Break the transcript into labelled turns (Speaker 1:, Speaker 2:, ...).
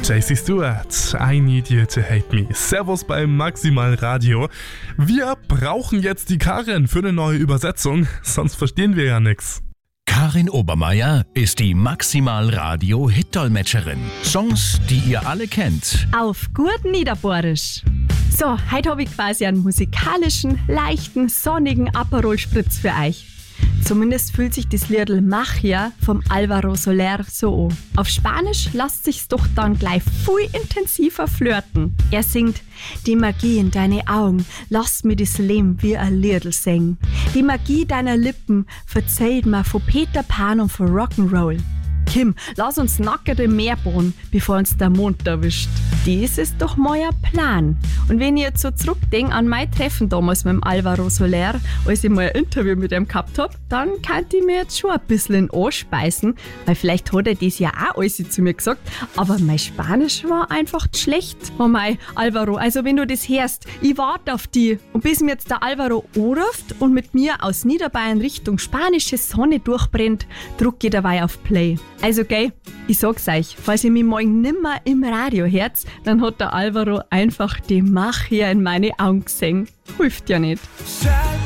Speaker 1: JC Stewart, I Need You to Hate Me. Servus beim Maximal Radio. Wir brauchen jetzt die Karin für eine neue Übersetzung, sonst verstehen wir ja nichts.
Speaker 2: Karin Obermeier ist die Maximal Radio Hit-Dolmetscherin. Songs, die ihr alle kennt.
Speaker 3: Auf gut Niederbohrisch. So, heute habe ich quasi einen musikalischen, leichten, sonnigen Aperol-Spritz für euch. Zumindest fühlt sich das Liedl Magia vom Alvaro Soler so an. Auf Spanisch lässt sich's doch dann gleich viel intensiver flirten. Er singt: Die Magie in deine Augen, lass mir das Leben wie ein Liedl singen. Die Magie deiner Lippen verzählt mir von Peter Pan und von Rock'n'Roll. Kim, lass uns nackert im Meer bohren, bevor uns der Mond erwischt. Das ist doch mein Plan. Und wenn ich jetzt so zurückdenke an mein Treffen damals mit dem Alvaro Soler, als ich mal ein Interview mit ihm gehabt habe, dann kann ich mir jetzt schon ein bisschen anspeisen, weil vielleicht hat er das ja auch alles zu mir gesagt, aber mein Spanisch war einfach schlecht. Oh mein Alvaro, also wenn du das hörst, ich warte auf dich. Und bis mir jetzt der Alvaro anruft und mit mir aus Niederbayern Richtung spanische Sonne durchbrennt, drücke ich dabei auf Play. Also gell, ich sag's euch, falls ihr mich morgen nimmer im Radio hört, dann hat der Alvaro einfach die Magia in meine Augen gesehen. Hilft ja nicht.